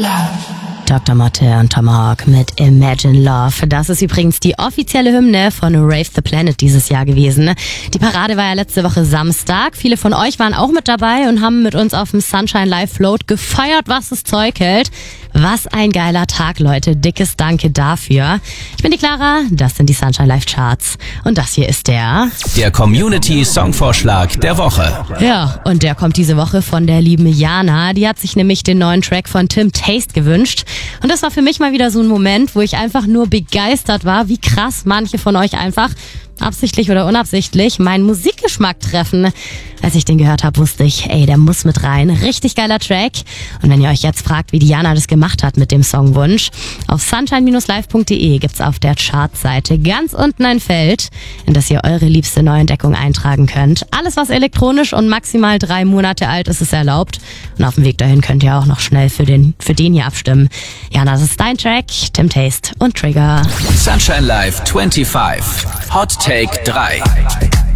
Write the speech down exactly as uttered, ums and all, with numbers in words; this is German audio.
Doktor Motte und Tomahawk mit Imagine Love. Das ist übrigens die offizielle Hymne von Rave the Planet dieses Jahr gewesen. Die Parade war ja letzte Woche Samstag. Viele von euch waren auch mit dabei und haben mit uns auf dem Sunshine Live Float gefeiert, was das Zeug hält. Was ein geiler Tag, Leute. Dickes Danke dafür. Ich bin die Clara, das sind die Sunshine Live Charts. Und das hier ist der... Der Community-Songvorschlag der Woche. Ja, und der kommt diese Woche von der lieben Jana. Die hat sich nämlich den neuen Track von Tim Taste gewünscht. Und das war für mich mal wieder so ein Moment, wo ich einfach nur begeistert war, wie krass manche von euch einfach, absichtlich oder unabsichtlich, meinen Musikgeschmack treffen. Als ich den gehört habe, wusste ich, ey, der muss mit rein. Richtig geiler Track. Und wenn ihr euch jetzt fragt, wie Diana das gemacht hat mit dem Songwunsch, auf sunshine Bindestrich live Punkt de gibt's auf der Chartseite ganz unten ein Feld, in das ihr eure liebste Neuentdeckung eintragen könnt. Alles, was elektronisch und maximal drei Monate alt ist, ist erlaubt. Und auf dem Weg dahin könnt ihr auch noch schnell für den, für den hier abstimmen. Jana, das ist dein Track, Tim Taste und Trigger. Sunshine Live fünfundzwanzig. Hot Take drei.